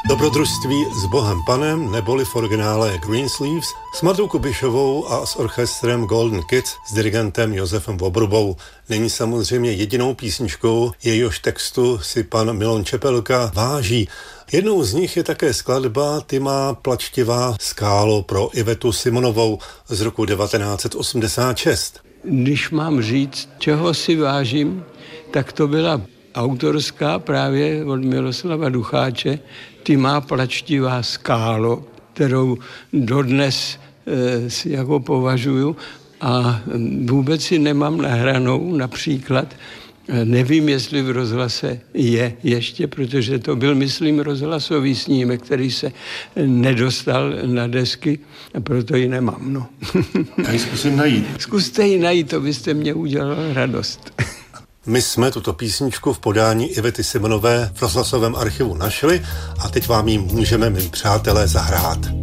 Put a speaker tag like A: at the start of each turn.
A: Dobrodružství s Bohem Panem, neboli v originále Greensleeves, s Martou Kubišovou a s orchestrem Golden Kids s dirigentem Josefem Vobrubou. Není samozřejmě jedinou písničkou, jejíhož textu si pan Milon Čepelka váží. Jednou z nich je také skladba Ty má plačtivá skálo pro Ivetu Simonovou z roku 1986.
B: Když mám říct, čeho si vážím, tak to byla autorská právě od Miroslava Ducháče Ty má plačtivá skálo, kterou dodnes si jako považuju a vůbec si nemám nahranou například. Nevím, jestli v rozhlase je ještě, protože to byl, myslím, rozhlasový snímek, který se nedostal na desky a proto ji nemám. No.
A: Já ji zkusím najít.
B: Zkuste ji najít, to byste mě udělal radost.
A: My jsme tuto písničku v podání Ivety Simonové v rozhlasovém archivu našli a teď vám ji můžeme, milí přátelé, zahrát.